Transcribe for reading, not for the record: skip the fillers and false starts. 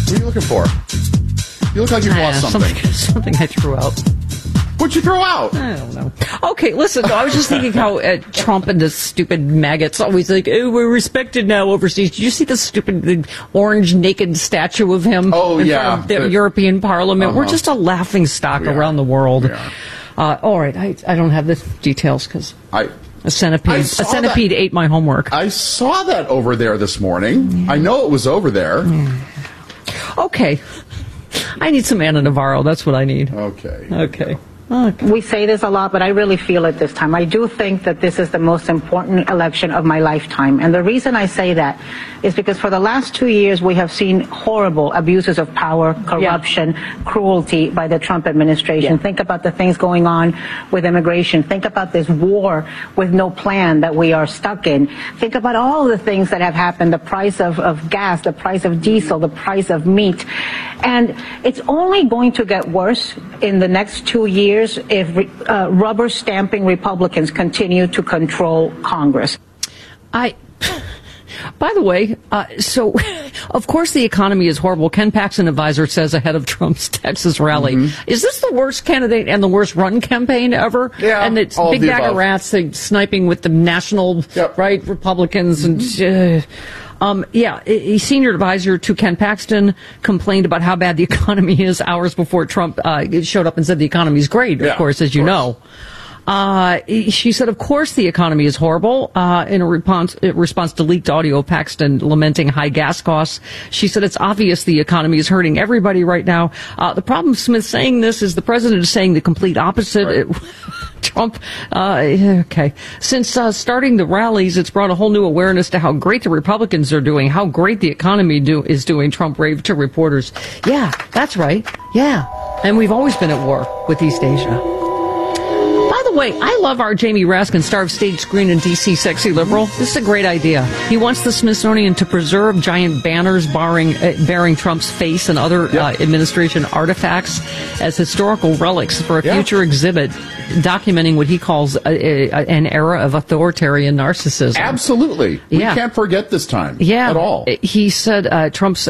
What are you looking for? You look like you've lost something. Something I threw out. What'd you throw out? I don't know. Okay, listen, I was just thinking how Trump and the stupid maggots always like, oh, we're respected now overseas. Did you see the stupid orange naked statue of him in front of the European Parliament? We're just a laughing stock around the world. All right, I don't have the details because a centipede ate my homework. I saw that over there this morning. Yeah. I know it was over there. Yeah. Okay. I need some Ana Navarro. That's what I need. Okay. We say this a lot, but I really feel it this time. I do think that this is the most important election of my lifetime. And the reason I say that is because for the last 2 years, we have seen horrible abuses of power, corruption, cruelty by the Trump administration. Think about the things going on with immigration. Think about this war with no plan that we are stuck in. Think about all the things that have happened, the price of gas, the price of diesel, the price of meat. And it's only going to get worse in the next 2 years if rubber stamping Republicans continue to control Congress. By the way, so of course the economy is horrible. Ken Paxton, advisor, says ahead of Trump's Texas rally. Mm-hmm. Is this the worst candidate and the worst run campaign ever? Yeah, and it's big bag of rats sniping with the national right Republicans and. A senior advisor to Ken Paxton complained about how bad the economy is hours before Trump showed up and said the economy is great, of course, as you know. She said, of course, the economy is horrible. In a response to leaked audio of Paxton lamenting high gas costs, she said it's obvious the economy is hurting everybody right now. The problem with Smith saying this is the president is saying the complete opposite. Right. Trump, Since starting the rallies, it's brought a whole new awareness to how great the Republicans are doing, how great the economy is doing, Trump raved to reporters. Yeah, that's right. Yeah. And we've always been at war with East Asia. By the way, I love our Jamie Raskin, star of Stage Screen and DC Sexy Liberal. This is a great idea. He wants the Smithsonian to preserve giant banners bearing Trump's face and other administration artifacts as historical relics for a future exhibit documenting what he calls an era of authoritarian narcissism. Absolutely. We can't forget this time at all. He said Trump's